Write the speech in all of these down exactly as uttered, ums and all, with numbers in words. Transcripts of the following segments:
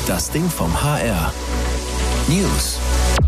Das Ding vom H R. News.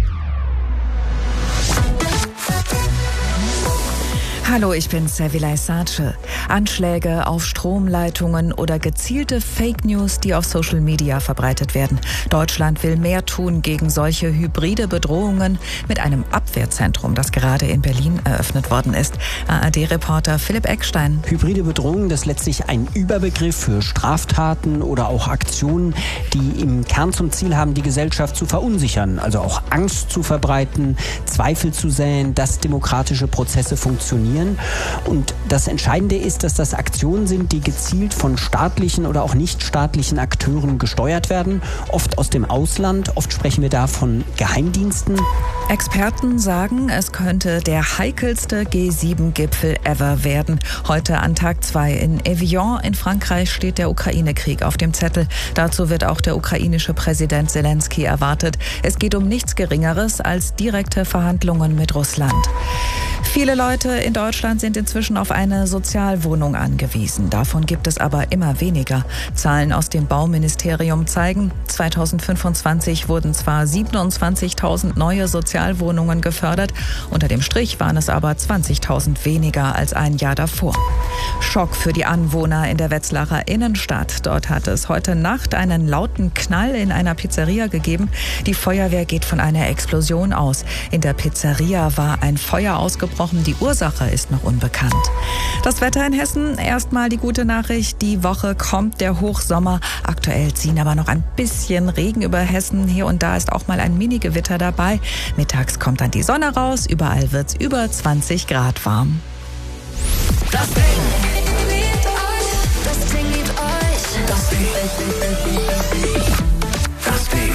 Hallo, ich bin Servilay Sace. Anschläge auf Stromleitungen oder gezielte Fake News, die auf Social Media verbreitet werden. Deutschland will mehr tun gegen solche hybride Bedrohungen mit einem Abwehrzentrum, das gerade in Berlin eröffnet worden ist. A R D-Reporter Philipp Eckstein. Hybride Bedrohung, das ist letztlich ein Überbegriff für Straftaten oder auch Aktionen, die im Kern zum Ziel haben, die Gesellschaft zu verunsichern, also auch Angst zu verbreiten, Zweifel zu säen, dass demokratische Prozesse funktionieren. Und das Entscheidende ist, dass das Aktionen sind, die gezielt von staatlichen oder auch nichtstaatlichen Akteuren gesteuert werden, oft aus dem Ausland, oft sprechen wir da von Geheimdiensten. Experten sagen, es könnte der heikelste G sieben Gipfel ever werden. Heute an Tag zwei in Evian in Frankreich steht der Ukraine-Krieg auf dem Zettel. Dazu wird auch der ukrainische Präsident Zelensky erwartet. Es geht um nichts Geringeres als direkte Verhandlungen mit Russland. Viele Leute in Deutschland sind inzwischen auf eine Sozialwohnung angewiesen. Davon gibt es aber immer weniger. Zahlen aus dem Bauministerium zeigen, zweitausendfünfundzwanzig wurden zwar siebenundzwanzigtausend neue Sozialwohnungen gefördert, unter dem Strich waren es aber zwanzigtausend weniger als ein Jahr davor. Schock für die Anwohner in der Wetzlarer Innenstadt. Dort hat es heute Nacht einen lauten Knall in einer Pizzeria gegeben. Die Feuerwehr geht von einer Explosion aus. In der Pizzeria war ein Feuer ausgebrochen. Die Ursache ist noch unbekannt. Das Wetter in Hessen, erstmal die gute Nachricht. Die Woche kommt der Hochsommer. Aktuell ziehen aber noch ein bisschen Regen über Hessen. Hier und da ist auch mal ein Mini-Gewitter dabei. Mittags kommt dann die Sonne raus. Überall wird's über zwanzig Grad warm. Das Ding liebt euch. Das Ding liebt euch. Das Ding. Das Ding.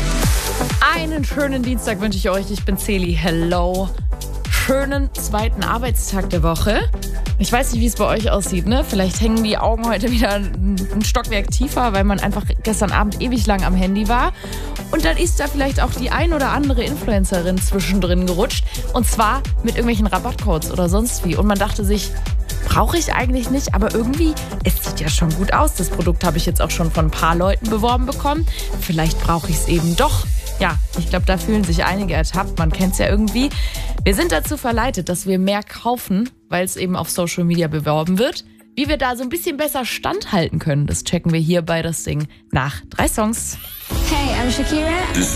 Einen schönen Dienstag wünsche ich euch. Ich bin Celi. Hello. Schönen zweiten Arbeitstag der Woche. Ich weiß nicht, wie es bei euch aussieht, ne? Vielleicht hängen die Augen heute wieder ein Stockwerk tiefer, weil man einfach gestern Abend ewig lang am Handy war. Und dann ist da vielleicht auch die ein oder andere Influencerin zwischendrin gerutscht. Und zwar mit irgendwelchen Rabattcodes oder sonst wie. Und man dachte sich, brauche ich eigentlich nicht, aber irgendwie, es sieht ja schon gut aus. Das Produkt habe ich jetzt auch schon von ein paar Leuten beworben bekommen. Vielleicht brauche ich es eben doch. Ja, ich glaube, da fühlen sich einige ertappt. Man kennt es ja irgendwie. Wir sind dazu verleitet, dass wir mehr kaufen, weil es eben auf Social Media beworben wird. Wie wir da so ein bisschen besser standhalten können, das checken wir hier bei Das Ding nach drei Songs. Hey, I'm Shakira. This